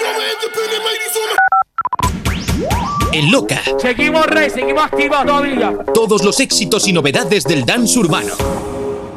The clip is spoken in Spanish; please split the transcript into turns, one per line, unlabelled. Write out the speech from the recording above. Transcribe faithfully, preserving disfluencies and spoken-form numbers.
En Loca.
Seguimos, rey, seguimos activos todavía.
Todos los éxitos y novedades del dance urbano.